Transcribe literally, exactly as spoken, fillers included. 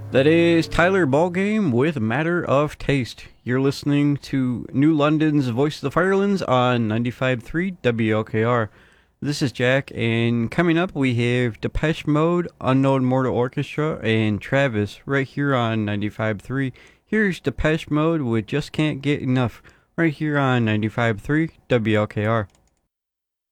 That is Tyler Ballgame with Matter of Taste. You're listening to New London's Voice of the Firelands on ninety-five point three W L K R. This is Jack, and coming up we have Depeche Mode, Unknown Mortal Orchestra, and Travis right here on ninety-five point three. Here's Depeche Mode with Just Can't Get Enough right here on ninety-five point three W L K R.